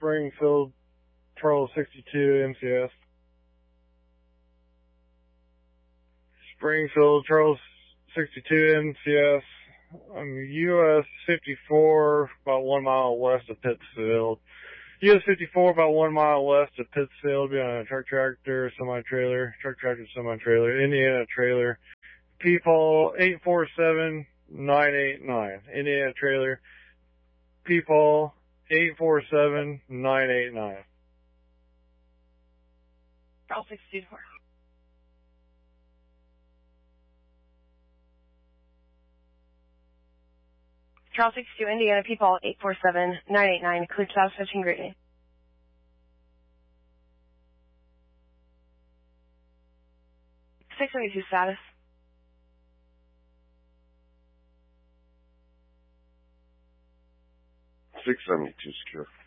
Springfield, Charles 62 MCS. Springfield, Charles 62 MCS. US 54, about 1 mile west of Pittsfield. US 54, about 1 mile west of Pittsfield, be on a truck tractor, semi-trailer, Indiana trailer. Peepaw 847-989. Indiana trailer. Peepaw 847-989. Charles 62. Charles 62, Indiana, Peepaw 847-989, cleared south 15 Great Day. 672 status. 672 secure.